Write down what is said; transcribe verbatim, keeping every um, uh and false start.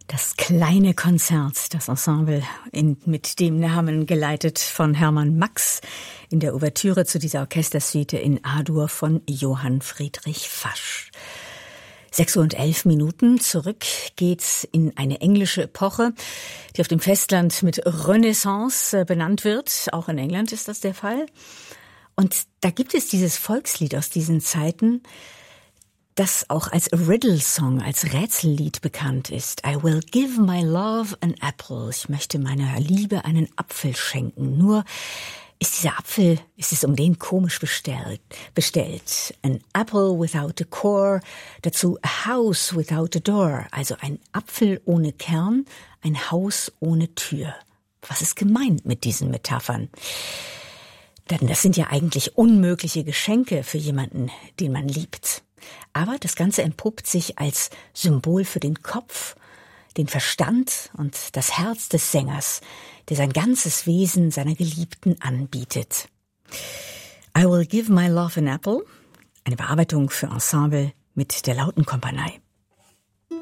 Das kleine Konzert, das Ensemble in, mit dem Namen, geleitet von Hermann Max, in der Ouvertüre zu dieser Orchestersuite in A-Dur von Johann Friedrich Fasch. Sechs Uhr und elf Minuten zurück geht's in eine englische Epoche, die auf dem Festland mit Renaissance benannt wird. Auch in England ist das der Fall. Und da gibt es dieses Volkslied aus diesen Zeiten, das auch als Riddle-Song, als Rätsellied bekannt ist. I will give my love an apple. Ich möchte meiner Liebe einen Apfel schenken. Nur ist dieser Apfel, ist es um den komisch bestellt. bestellt. An apple without a core, dazu a house without a door. Also ein Apfel ohne Kern, ein Haus ohne Tür. Was ist gemeint mit diesen Metaphern? Denn das sind ja eigentlich unmögliche Geschenke für jemanden, den man liebt. Aber das Ganze entpuppt sich als Symbol für den Kopf, den Verstand und das Herz des Sängers, der sein ganzes Wesen seiner Geliebten anbietet. I will give my love an apple, eine Bearbeitung für Ensemble mit der Lautenkompanie.